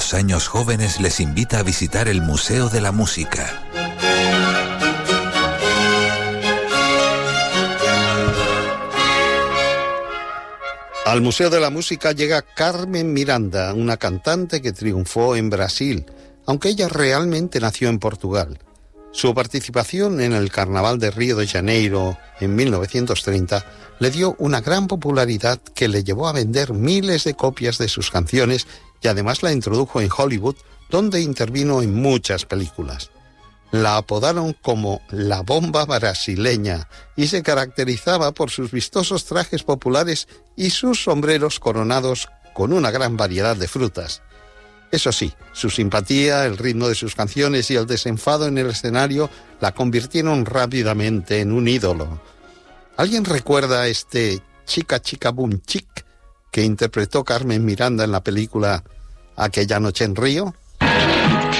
los años jóvenes les invita a visitar el Museo de la Música. Al Museo de la Música llega Carmen Miranda, una cantante que triunfó en Brasil, aunque ella realmente nació en Portugal. Su participación en el Carnaval de Río de Janeiro en 1930 le dio una gran popularidad que le llevó a vender miles de copias de sus canciones y además la introdujo en Hollywood, donde intervino en muchas películas. La apodaron como la bomba brasileña y se caracterizaba por sus vistosos trajes populares y sus sombreros coronados con una gran variedad de frutas. Eso sí, su simpatía, el ritmo de sus canciones y el desenfado en el escenario la convirtieron rápidamente en un ídolo. ¿Alguien recuerda este Chica Chica Boom Chic que interpretó Carmen Miranda en la película Aquella noche en Río?